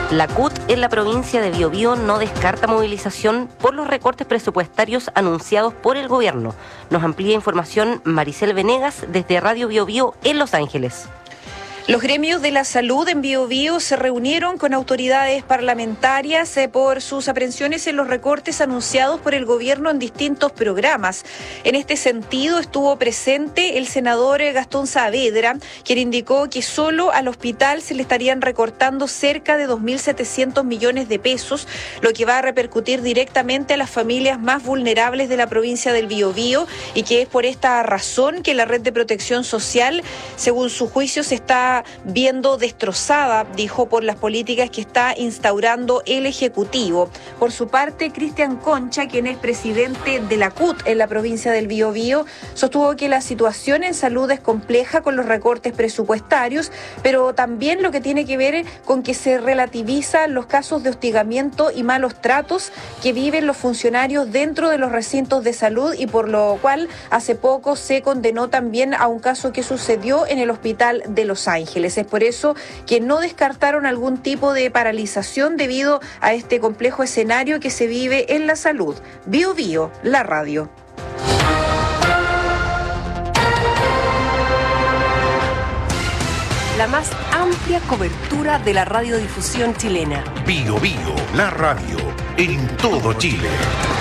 La CUT en la provincia de Biobío no descarta movilización por los recortes presupuestarios anunciados por el gobierno. Nos amplía información Maricel Venegas desde Radio Biobío en Los Ángeles. Los gremios de la salud en Biobío se reunieron con autoridades parlamentarias por sus aprehensiones en los recortes anunciados por el gobierno en distintos programas. En este sentido estuvo presente el senador Gastón Saavedra, quien indicó que solo al hospital se le estarían recortando cerca de 2.700 millones de pesos, lo que va a repercutir directamente a las familias más vulnerables de la provincia del Biobío, y que es por esta razón que la red de protección social, según su juicio, se está viendo destrozada, dijo, por las políticas que está instaurando el Ejecutivo. Por su parte, Cristian Concha, quien es presidente de la CUT en la provincia del Biobío, sostuvo que la situación en salud es compleja con los recortes presupuestarios, pero también lo que tiene que ver con que se relativizan los casos de hostigamiento y malos tratos que viven los funcionarios dentro de los recintos de salud, y por lo cual hace poco se condenó también a un caso que sucedió en el hospital de Los Ángeles. Es por eso que no descartaron algún tipo de paralización debido a este complejo escenario que se vive en la salud. Biobío, la radio. La más amplia cobertura de la radiodifusión chilena. Biobío, la radio, en todo Chile.